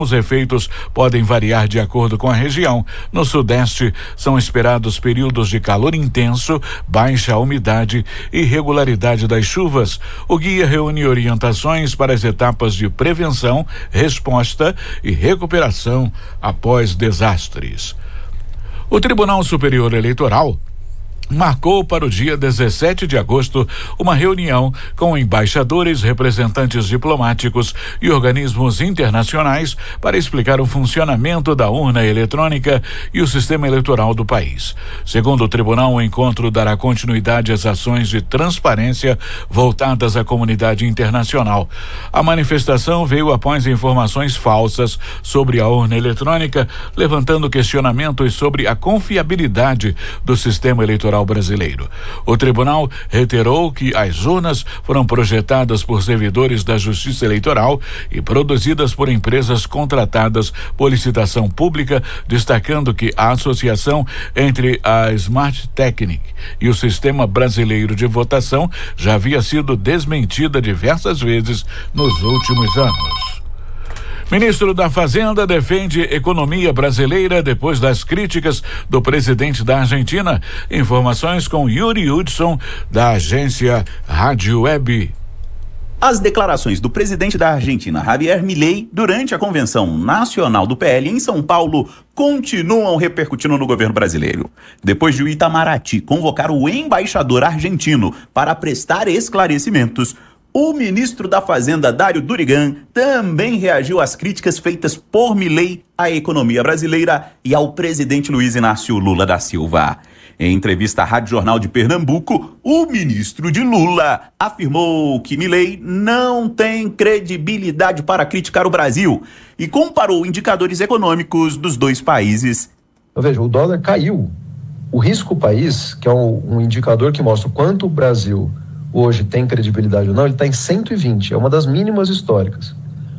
Os efeitos podem variar de acordo com a região. No Sudeste, são esperados períodos de calor intenso, baixa umidade e irregularidade das chuvas. O guia reúne orientações para as etapas de prevenção, resposta e recuperação após desastres. O Tribunal Superior Eleitoral marcou para o dia 17 de agosto uma reunião com embaixadores, representantes diplomáticos e organismos internacionais para explicar o funcionamento da urna eletrônica e o sistema eleitoral do país. Segundo o tribunal, o encontro dará continuidade às ações de transparência voltadas à comunidade internacional. A manifestação veio após informações falsas sobre a urna eletrônica, levantando questionamentos sobre a confiabilidade do sistema eleitoral brasileiro. O tribunal reiterou que as urnas foram projetadas por servidores da Justiça Eleitoral e produzidas por empresas contratadas por licitação pública, destacando que a associação entre a Smart Technic e o Sistema Brasileiro de Votação já havia sido desmentida diversas vezes nos últimos anos. Ministro da Fazenda defende economia brasileira depois das críticas do presidente da Argentina. Informações com Yuri Hudson, da agência Rádio Web. As declarações do presidente da Argentina, Javier Milei, durante a convenção nacional do PL em São Paulo, continuam repercutindo no governo brasileiro. Depois de o Itamaraty convocar o embaixador argentino para prestar esclarecimentos, o ministro da Fazenda, Dário Durigan, também reagiu às críticas feitas por Milei à economia brasileira e ao presidente Luiz Inácio Lula da Silva. Em entrevista à Rádio Jornal de Pernambuco, o ministro de Lula afirmou que Milei não tem credibilidade para criticar o Brasil e comparou indicadores econômicos dos dois países. Veja, o dólar caiu. O risco país, que é um indicador que mostra o quanto o Brasil hoje tem credibilidade ou não, ele está em 120, é uma das mínimas históricas.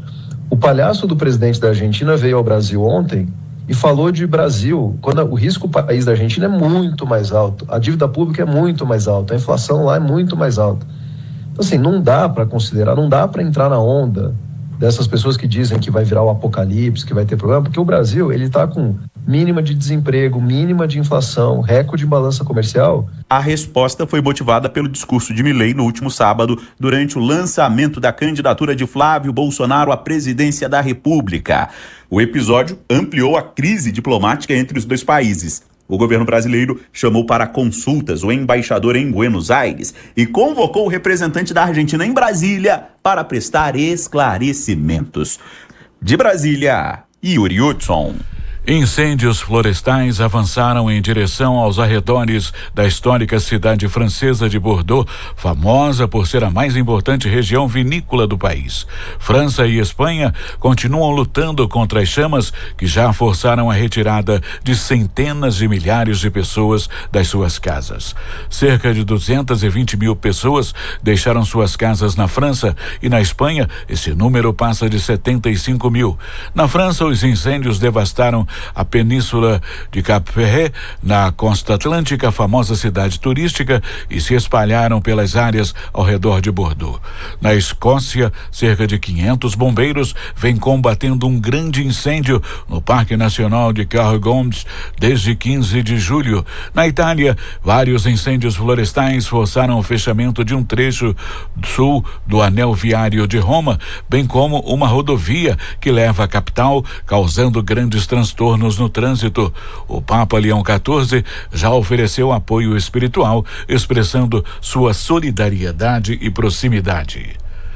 O palhaço do presidente da Argentina veio ao Brasil ontem e falou de Brasil, quando o risco país da Argentina é muito mais alto, a dívida pública é muito mais alta, a inflação lá é muito mais alta. Então, assim, não dá para considerar, não dá para entrar na onda dessas pessoas que dizem que vai virar o apocalipse, que vai ter problema, porque o Brasil, ele está com mínima de desemprego, mínima de inflação, recorde em balança comercial. A resposta foi motivada pelo discurso de Milei no último sábado, durante o lançamento da candidatura de Flávio Bolsonaro à presidência da República. O episódio ampliou a crise diplomática entre os dois países. O governo brasileiro chamou para consultas o embaixador em Buenos Aires e convocou o representante da Argentina em Brasília para prestar esclarecimentos. De Brasília, Yuri Hudson. Incêndios florestais avançaram em direção aos arredores da histórica cidade francesa de Bordeaux, famosa por ser a mais importante região vinícola do país. França e Espanha continuam lutando contra as chamas que já forçaram a retirada de centenas de milhares de pessoas das suas casas. Cerca de 220 mil pessoas deixaram suas casas na França e na Espanha esse número passa de 75 mil. Na França, os incêndios devastaram a península de Cap-Ferret, na costa atlântica, a famosa cidade turística, e se espalharam pelas áreas ao redor de Bordeaux. Na Escócia, cerca de 500 bombeiros vêm combatendo um grande incêndio no Parque Nacional de Cairngorms desde 15 de julho. Na Itália, vários incêndios florestais forçaram o fechamento de um trecho sul do anel viário de Roma, bem como uma rodovia que leva à capital, causando grandes transtornos no trânsito. O Papa Leão XIV já ofereceu apoio espiritual, expressando sua solidariedade e proximidade.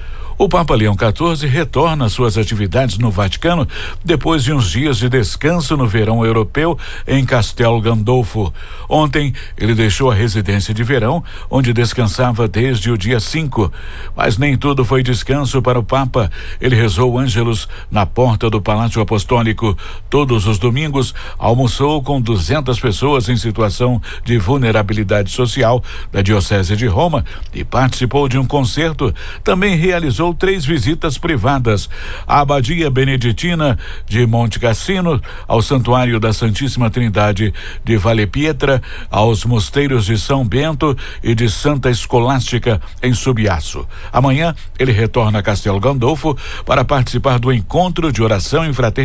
O Papa Leão XIV retorna às suas atividades no Vaticano depois de uns dias de descanso no verão europeu em Castel Gandolfo. Ontem, ele deixou a residência de verão, onde descansava desde o dia 5. Mas nem tudo foi descanso para o Papa. Ele rezou o Ângelus na porta do Palácio Apostólico. Todos os domingos, almoçou com 200 pessoas em situação de vulnerabilidade social da Diocese de Roma e participou de um concerto. Também realizou realizou 3 visitas privadas à Abadia Beneditina de Monte Cassino, ao Santuário da Santíssima Trindade de Vale Pietra, aos mosteiros de São Bento e de Santa Escolástica em Subiaço. Amanhã ele retorna a Castelo Gandolfo para participar do encontro de oração em fraternidade